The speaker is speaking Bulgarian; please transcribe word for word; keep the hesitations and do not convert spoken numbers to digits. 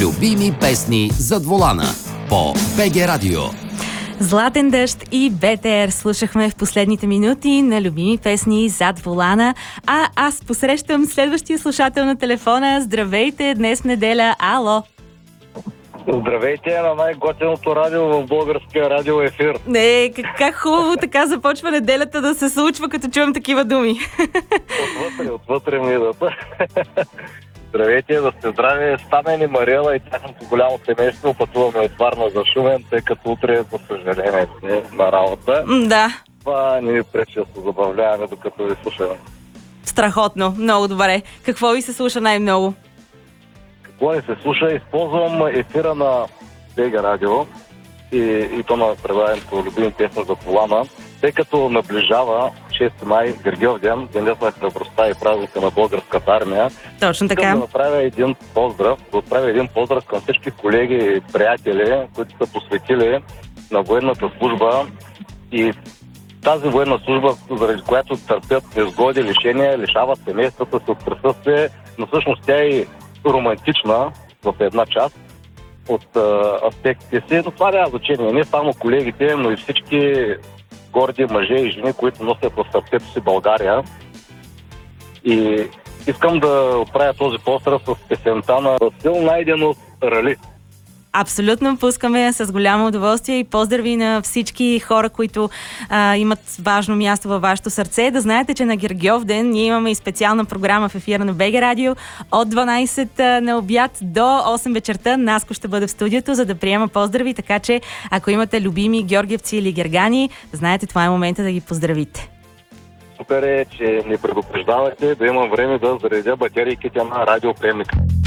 Любими песни зад волана по БГ Радио. Златен дъжд и БТР слушахме в последните минути на любими песни зад волана. А аз посрещам следващия слушател на телефона. Здравейте, днес неделя. Ало! Здравейте на най-готиното радио в българския радиоефир. Не, как, как хубаво така започва неделята да се случва, като чувам такива думи. Отвътре, отвътре ми идат. Здравейте, да сте здрави. Стане ни Мариела и тяхното голямо семейство. Пътуваме от Варна за Шумен, тъй като утре, по съжаление, сме на работа. Да. Това не ми пречи да се забавляваме, докато ви слушаме. Страхотно, много добре. Какво ви се слуша най-много? Какво ни се слуша? Използвам ефира на БГ Радио и, и то на предаването любими песни за колана, тъй като наближава шести май, Гергьов ден, денят на храбростта и празника на българската армия. Точно така. Искам да направя един поздрав, да отправя един поздрав към всички колеги и приятели, които са посветили на военната служба и тази военна служба, заради която търпят незгоди, лишения, лишават семействата си от присъствие, но всъщност тя е романтична в една част от а, аспектите си, но това няма значение. Не само колегите, но и всички горди мъже и жени, които носят в сърцето си България. И искам да отправя този поздрав с песента на Васил Найденов "Рали". Абсолютно, пускаме с голямо удоволствие и поздрави на всички хора, които а, имат важно място във вашето сърце. Да знаете, че на Гергьов ден ние имаме и специална програма в ефира на БГ Радио от дванайсет на обяд до осем вечерта. Наско ще бъде в студиото, за да приема поздрави, така че ако имате любими георгиевци или гергани, да знаете, това е момента да ги поздравите. Супер е, че ни предупреждавате да имам време да заредя батерийките на радиоприемника.